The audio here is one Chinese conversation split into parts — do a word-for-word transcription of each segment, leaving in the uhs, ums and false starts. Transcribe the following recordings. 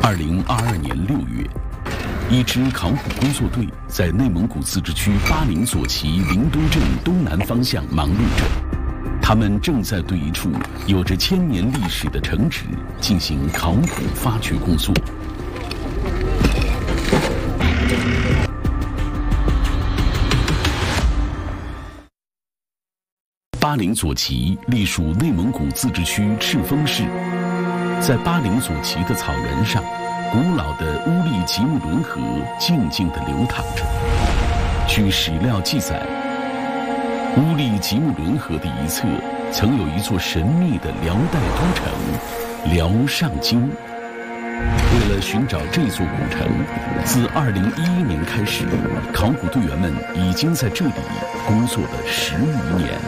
二零二二年六月，一支考古工作队在内蒙古自治区巴陵左旗临东镇东南方向忙碌着。他们正在对一处有着千年历史的城址进行考古发掘工作。巴陵左旗隶属内蒙古自治区赤峰市。在巴陵左旗的草原上，古老的乌力吉木伦河静静地流淌着。据史料记载，乌力吉木伦河的一侧曾有一座神秘的辽代都城辽上京。为了寻找这座古城，自二零一一年开始，考古队员们已经在这里工作了十余年。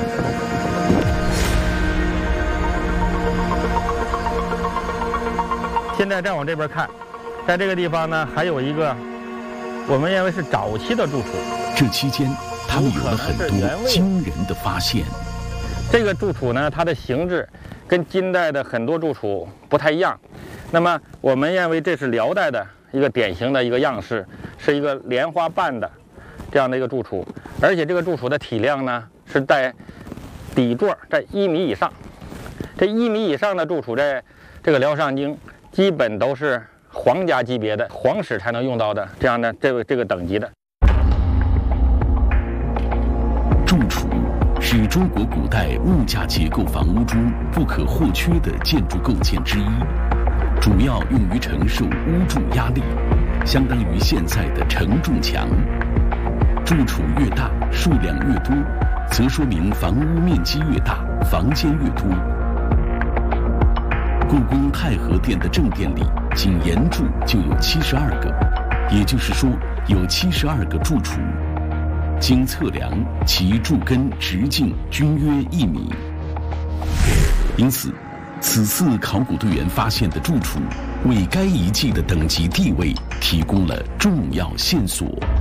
现在再往这边看，在这个地方呢，还有一个我们认为是早期的住处。 这期间，他们有了很多惊人的发现。 这个住处呢，它的形制跟金代的很多住处不太一样。那么，我们认为这是辽代的一个典型的一个样式，是一个莲花瓣的这样的一个住处，而且这个住处的体量呢是在底座在一米以上。这一米以上的住处，在这个辽上京，基本都是皇家级别的皇室才能用到的这样的这个这个等级的。 住处是中国古代木架结构房屋中不可或缺的建筑构件之一，主要用于承受屋柱压力，相当于现在的承重墙。住处越大，数量越多，则说明房屋面积越大，房间越多。故宫太和殿的正殿里，仅檐柱就有七十二个，也就是说，有七十二个住处。经测量，其柱根直径均约一米。因此，此次考古队员发现的住处，为该遗迹的等级地位提供了重要线索。